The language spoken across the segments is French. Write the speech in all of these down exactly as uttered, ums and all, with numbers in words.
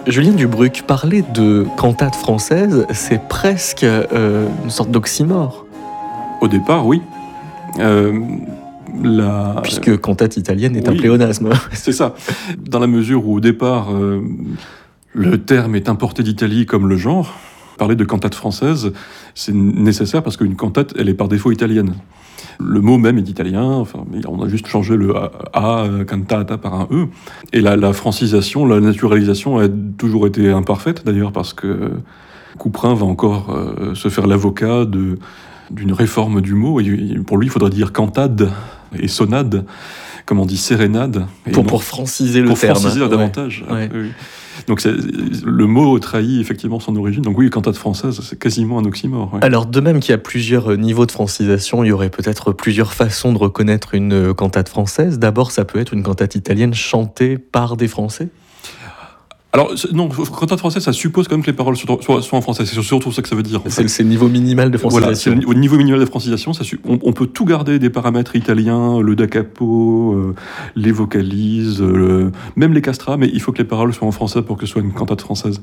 Julien Dubruck, parler de cantate française, c'est presque euh, une sorte d'oxymore. Au départ, oui. Euh, la... Puisque cantate italienne est oui, un pléonasme. C'est ça. Dans la mesure où, au départ, euh, le terme est importé d'Italie comme le genre, parler de cantate française, c'est nécessaire parce qu'une cantate, elle est par défaut italienne. Le mot même est italien, enfin, on a juste changé le A, a cantata par un E. Et la, la francisation, la naturalisation a toujours été imparfaite d'ailleurs, parce que Couperin va encore euh, se faire l'avocat de, d'une réforme du mot. Et pour lui, il faudrait dire cantade et sonade, comme on dit sérénade. Et pour, non, pour franciser le pour terme. Pour franciser ouais. davantage. Ouais. Oui. Donc c'est, le mot trahit effectivement son origine. Donc oui, cantate française, c'est quasiment un oxymore. Ouais. Alors de même qu'il y a plusieurs niveaux de francisation, il y aurait peut-être plusieurs façons de reconnaître une cantate française. D'abord, ça peut être une cantate italienne chantée par des Français. Alors, non, cantate française, ça suppose quand même que les paroles soient, soient en français. C'est surtout ça que ça veut dire. C'est, c'est le niveau minimal de francisation. Voilà, c'est le niveau minimal de francisation. Ça, on, on peut tout garder des paramètres italiens, le da capo, euh, les vocalises, euh, même les castrats, mais il faut que les paroles soient en français pour que ce soit une cantate française.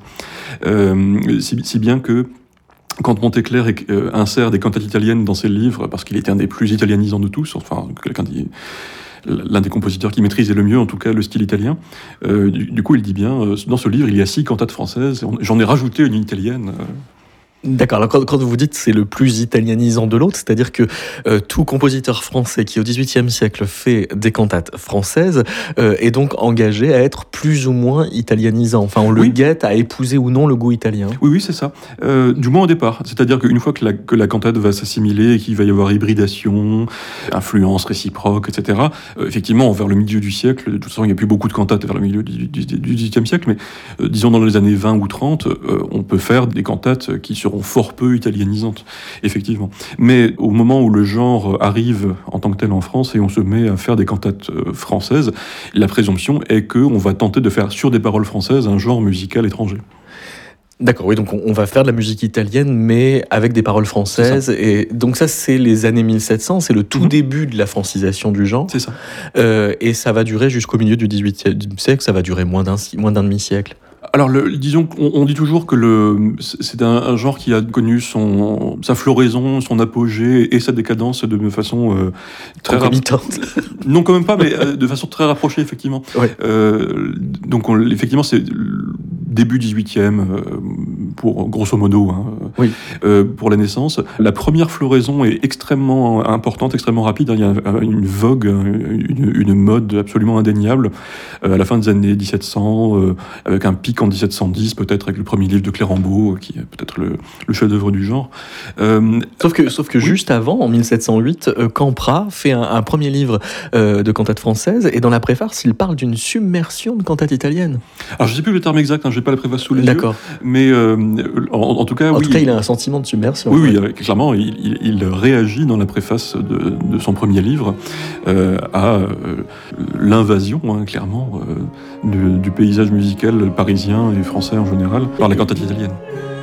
Euh, si, si bien que quand Monteclerc euh, insère des cantates italiennes dans ses livres, parce qu'il était un des plus italianisants de tous, enfin, quelqu'un dit... l'un des compositeurs qui maîtrisait le mieux, en tout cas, le style italien. Euh, du, du coup, il dit bien, euh, dans ce livre, il y a six cantates françaises, j'en ai rajouté une italienne. Euh. D'accord, alors quand, quand vous dites c'est le plus italianisant de l'autre, c'est-à-dire que euh, tout compositeur français qui au dix-huitième siècle fait des cantates françaises euh, est donc engagé à être plus ou moins italianisant. Enfin, on le oui. guette à épouser ou non le goût italien. Oui, oui, c'est ça. Euh, du moins au départ. C'est-à-dire qu'une fois que la, que la cantate va s'assimiler et qu'il va y avoir hybridation, influence réciproque, et cetera, euh, effectivement, vers le milieu du siècle, de toute façon, il n'y a plus beaucoup de cantates vers le milieu du dix-huitième siècle, mais euh, disons dans les années vingt ou trente, euh, on peut faire des cantates qui seront fort peu italianisantes, effectivement. Mais au moment où le genre arrive en tant que tel en France et on se met à faire des cantates françaises, la présomption est qu'on va tenter de faire sur des paroles françaises un genre musical étranger. D'accord, oui, donc on va faire de la musique italienne, mais avec des paroles françaises. Et donc ça, c'est les années mille sept cents, c'est le tout mmh. début de la francisation du genre. C'est ça. Euh, et ça va durer jusqu'au milieu du dix-huitième siècle, ça va durer moins d'un, moins d'un demi-siècle. Alors, le, disons qu'on on dit toujours que le, c'est un, un genre qui a connu son, sa floraison, son apogée et sa décadence de façon euh, très concomitante. Rap... Non, quand même pas, mais euh, de façon très rapprochée, effectivement. Ouais. Euh, donc, on, effectivement, c'est début dix-huitième, euh, pour grosso modo, hein, oui. euh, pour la naissance. La première floraison est extrêmement importante, extrêmement rapide. Il y a une vogue, une, une mode absolument indéniable euh, à la fin des années dix-sept cents, euh, avec un pic en dix-sept cent dix, peut-être avec le premier livre de Clérambault, qui est peut-être le, le chef-d'œuvre du genre. Euh, sauf que, sauf que oui. juste avant, en mille sept cent huit, euh, Campra fait un, un premier livre euh, de cantate française, et dans la préface, il parle d'une submersion de cantates italiennes. Alors, je ne sais plus le terme exact, hein, je n'ai pas la préface sous les D'accord. yeux, mais euh, en, en tout cas, en oui. tout cas, il a un sentiment de submersion. Oui, oui, clairement, il, il, il réagit dans la préface de, de son premier livre euh, à euh, l'invasion, hein, clairement, euh, du, du paysage musical parisien et français en général, par la cantate italienne.